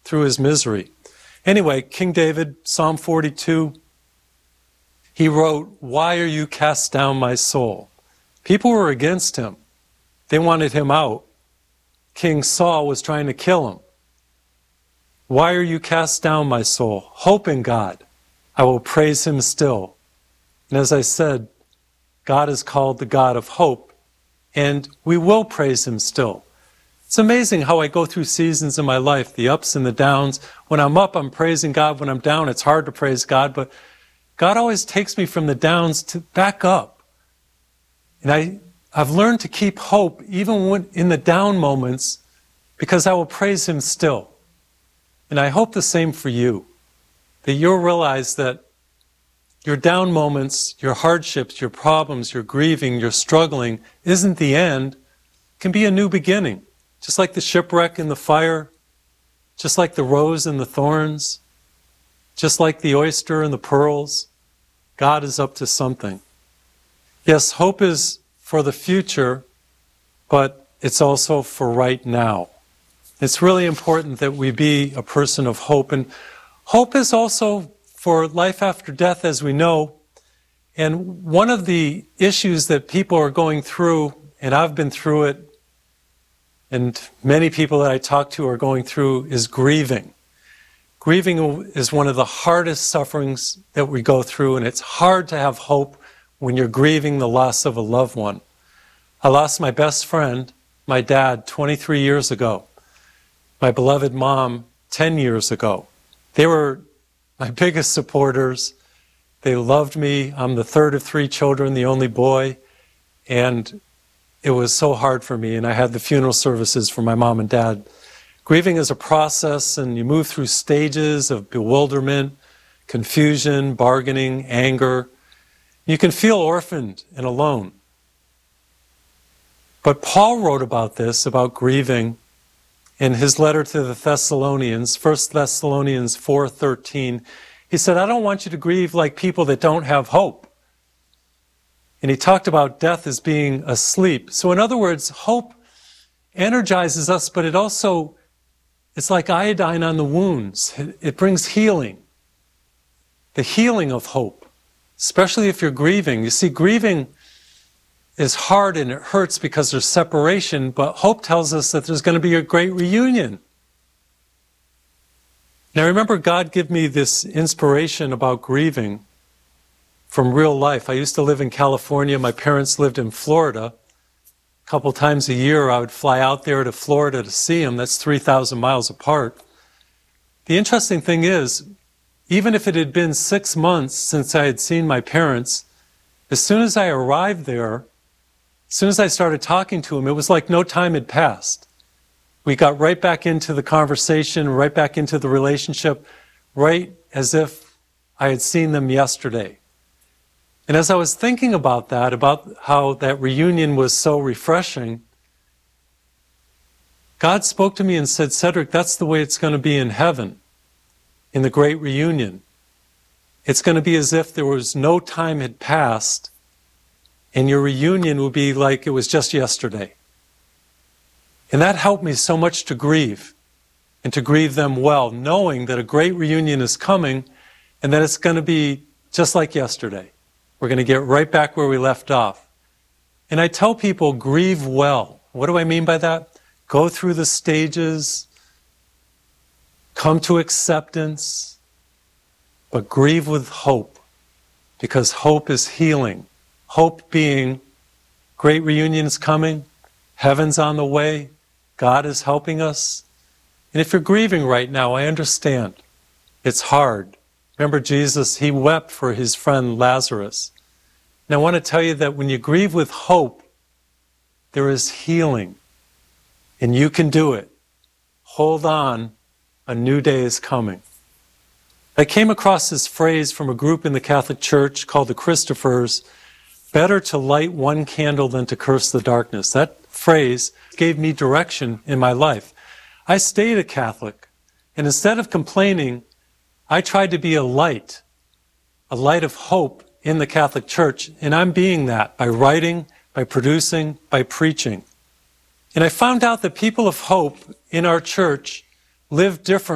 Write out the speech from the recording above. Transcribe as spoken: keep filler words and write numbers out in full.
through his misery. Anyway, King David, Psalm forty-two, he wrote, "Why are you cast down, my soul?" People were against him. They wanted him out. King Saul was trying to kill him. "Why are you cast down, my soul? Hope in God. I will praise him still." And as I said, God is called the God of hope, and we will praise him still. It's amazing how I go through seasons in my life, the ups and the downs. When I'm up, I'm praising God. When I'm down, it's hard to praise God, but God always takes me from the downs to back up. And I, I've learned to keep hope even when in the down moments, because I will praise him still. And I hope the same for you, that you'll realize that your down moments, your hardships, your problems, your grieving, your struggling isn't the end. It can be a new beginning. Just like the shipwreck in the fire, just like the rose and the thorns, just like the oyster and the pearls, God is up to something. Yes, hope is for the future, but it's also for right now. It's really important that we be a person of hope. And hope is also for life after death, as we know. And one of the issues that people are going through, and I've been through it, and many people that I talk to are going through, is grieving. Grieving is one of the hardest sufferings that we go through, and it's hard to have hope when you're grieving the loss of a loved one. I lost my best friend, my dad, twenty-three years ago. My beloved mom, ten years ago. They were my biggest supporters. They loved me. I'm the third of three children, the only boy, and it was so hard for me, and I had the funeral services for my mom and dad. Grieving is a process, and you move through stages of bewilderment, confusion, bargaining, anger. You can feel orphaned and alone. But Paul wrote about this, about grieving, in his letter to the Thessalonians, First Thessalonians four thirteen. He said, "I don't want you to grieve like people that don't have hope." And he talked about death as being asleep. So in other words, hope energizes us, but it also, it's like iodine on the wounds. It, it brings healing. The healing of hope, especially if you're grieving. You see, grieving is hard and it hurts because there's separation, but hope tells us that there's going to be a great reunion. Now remember, God gave me this inspiration about grieving from real life. I used to live in California. My parents lived in Florida. A couple times a year I would fly out there to Florida to see them. That's three thousand miles apart. The interesting thing is, even if it had been six months since I had seen my parents, as soon as I arrived there, as soon as I started talking to them, it was like no time had passed. We got right back into the conversation, right back into the relationship, right as if I had seen them yesterday. And as I was thinking about that, about how that reunion was so refreshing, God spoke to me and said, "Cedric, that's the way it's going to be in heaven, in the great reunion. It's going to be as if there was no time had passed, and your reunion will be like it was just yesterday." And that helped me so much to grieve, and to grieve them well, knowing that a great reunion is coming, and that it's going to be just like yesterday. We're going to get right back where we left off. And I tell people, grieve well. What do I mean by that? Go through the stages, come to acceptance, but grieve with hope, because hope is healing. Hope being great reunion is coming, heaven's on the way, God is helping us. And if you're grieving right now, I understand. It's hard. Remember Jesus, he wept for his friend Lazarus. And I want to tell you that when you grieve with hope, there is healing. And you can do it. Hold on, a new day is coming. I came across this phrase from a group in the Catholic Church called the Christophers, "Better to light one candle than to curse the darkness." That phrase gave me direction in my life. I stayed a Catholic, and instead of complaining, I tried to be a light, a light of hope in the Catholic Church, and I'm being that by writing, by producing, by preaching. And I found out that people of hope in our church live different